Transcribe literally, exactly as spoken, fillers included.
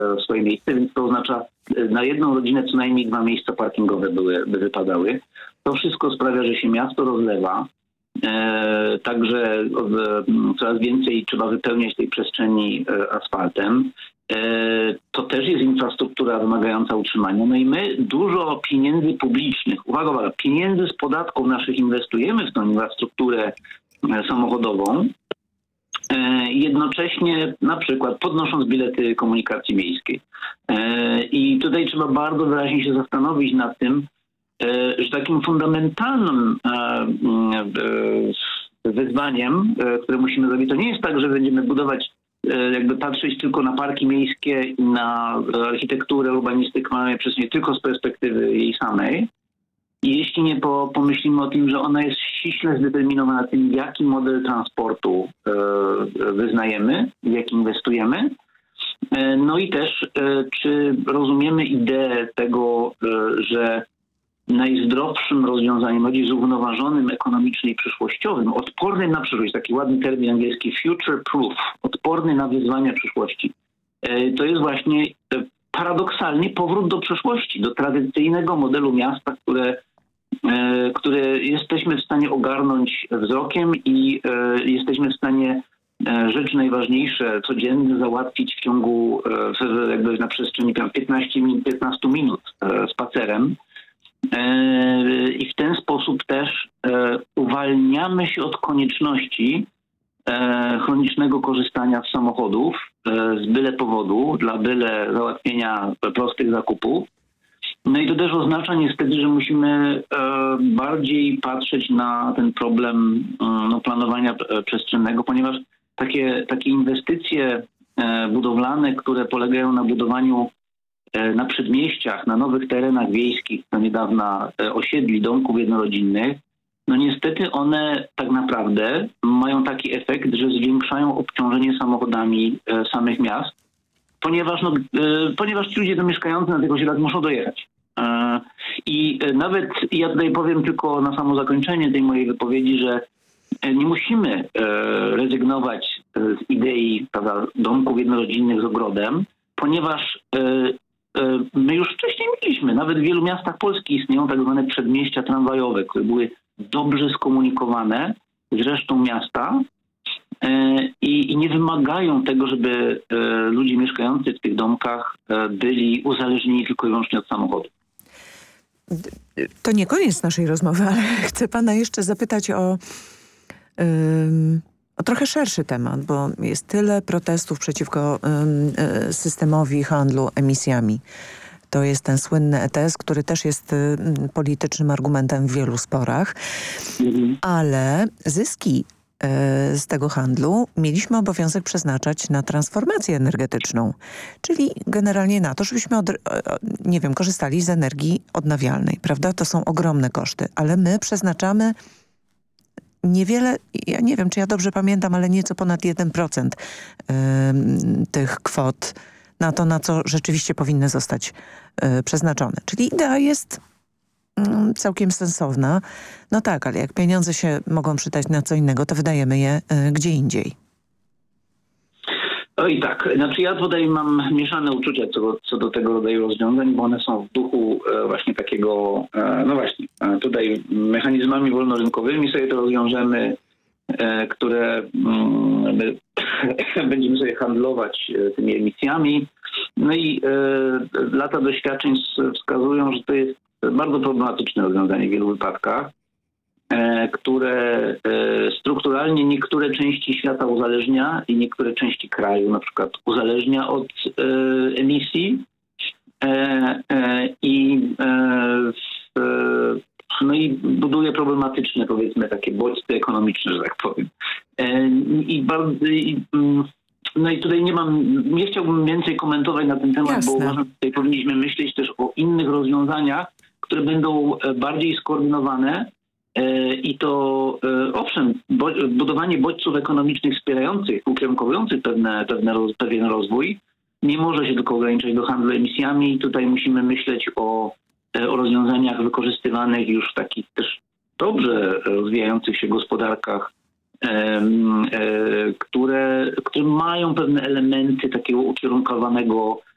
w swoje miejsce, więc to oznacza na jedną rodzinę co najmniej dwa miejsca parkingowe były, by wypadały. To wszystko sprawia, że się miasto rozlewa. E, także w, coraz więcej trzeba wypełniać tej przestrzeni e, asfaltem. E, to też jest infrastruktura wymagająca utrzymania. No i my dużo pieniędzy publicznych, uwaga, uwaga, pieniędzy z podatków naszych inwestujemy w tą infrastrukturę e, samochodową, e, jednocześnie na przykład podnosząc bilety komunikacji miejskiej. E, I tutaj trzeba bardzo wyraźnie się zastanowić nad tym, że takim fundamentalnym wyzwaniem, które musimy zrobić, to nie jest tak, że będziemy budować, jakby patrzeć tylko na parki miejskie i na architekturę, urbanistykę, mamy przecież tylko z perspektywy jej samej. I jeśli nie po, pomyślimy o tym, że ona jest ściśle zdeterminowana tym, jaki model transportu wyznajemy, w jaki inwestujemy, no i też czy rozumiemy ideę tego, że najzdrowszym rozwiązaniem, bardziej zrównoważonym ekonomicznie i przyszłościowym, odpornym na przyszłość, taki ładny termin angielski future proof, odporny na wyzwania przyszłości. To jest właśnie paradoksalnie powrót do przeszłości, do tradycyjnego modelu miasta, które, które jesteśmy w stanie ogarnąć wzrokiem i jesteśmy w stanie rzeczy najważniejsze, codziennie załatwić w ciągu, jakby na przestrzeni piętnastu minut spacerem. I w ten sposób też uwalniamy się od konieczności chronicznego korzystania z samochodów z byle powodu, dla byle załatwienia prostych zakupów. No i to też oznacza niestety, że musimy bardziej patrzeć na ten problem no, planowania przestrzennego, ponieważ takie, takie inwestycje budowlane, które polegają na budowaniu na przedmieściach, na nowych terenach wiejskich, do niedawna osiedli, domków jednorodzinnych, no niestety one tak naprawdę mają taki efekt, że zwiększają obciążenie samochodami samych miast, ponieważ, no, ponieważ ci ludzie mieszkający na tych osiedlach muszą dojechać. I nawet ja tutaj powiem tylko na samo zakończenie tej mojej wypowiedzi, że nie musimy rezygnować z idei, prawda, domków jednorodzinnych z ogrodem, ponieważ my już wcześniej mieliśmy, nawet w wielu miastach Polski istnieją tak zwane przedmieścia tramwajowe, które były dobrze skomunikowane z resztą miasta i, i nie wymagają tego, żeby ludzie mieszkający w tych domkach byli uzależnieni tylko i wyłącznie od samochodu. To nie koniec naszej rozmowy, ale chcę pana jeszcze zapytać o, ym, o trochę szerszy temat, bo jest tyle protestów przeciwko ym, y, systemowi handlu emisjami. To jest ten słynny E T S, który też jest y, politycznym argumentem w wielu sporach, mhm. ale zyski y, z tego handlu mieliśmy obowiązek przeznaczać na transformację energetyczną, czyli generalnie na to, żebyśmy od, nie wiem, korzystali z energii odnawialnej, prawda? To są ogromne koszty, ale my przeznaczamy niewiele, ja nie wiem, czy ja dobrze pamiętam, ale nieco ponad jeden procent y, tych kwot na to, na co rzeczywiście powinny zostać y, przeznaczone. Czyli idea jest y, całkiem sensowna. No tak, ale jak pieniądze się mogą przydać na co innego, to wydajemy je y, gdzie indziej. No i tak, znaczy ja tutaj mam mieszane uczucia co do, co do tego rodzaju rozwiązań, bo one są w duchu e, właśnie takiego, e, no właśnie, e, tutaj mechanizmami wolnorynkowymi sobie to rozwiążemy, e, które mm, my, będziemy sobie handlować e, tymi emisjami. No i e, lata doświadczeń wskazują, że to jest bardzo problematyczne rozwiązanie w wielu wypadkach, które strukturalnie niektóre części świata uzależnia i niektóre części kraju na przykład uzależnia od emisji i, no i buduje problematyczne, powiedzmy, takie bodźce ekonomiczne, że tak powiem. I bardzo, no i tutaj nie mam, nie chciałbym więcej komentować na ten temat, Jasne. Bo uważam, że tutaj powinniśmy myśleć też o innych rozwiązaniach, które będą bardziej skoordynowane. I to owszem, budowanie bodźców ekonomicznych wspierających, ukierunkowujących pewne, pewne, pewien rozwój nie może się tylko ograniczać do handlu emisjami. Tutaj musimy myśleć o, o rozwiązaniach wykorzystywanych już w takich też dobrze rozwijających się gospodarkach, które, które mają pewne elementy takiego ukierunkowanego